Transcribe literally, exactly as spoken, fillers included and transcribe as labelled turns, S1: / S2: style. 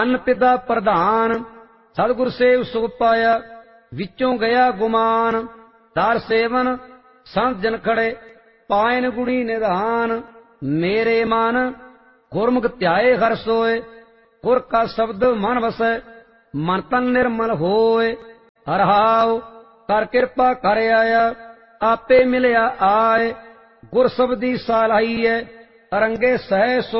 S1: अन्न पिता प्रधान सतगुर सेव सुख पाया विचों गया गुमान दार सेवन संत जन खड़े पायन गुणी निधान मेरे मन गुरमुख ध्याए हर सोए गुर का शब्द मन वसै मन तन निर्मल होए हरहाओ कर कृपा कर आया आपे मिलया आए गुर शब्दी सालाही है तरंगे सह सो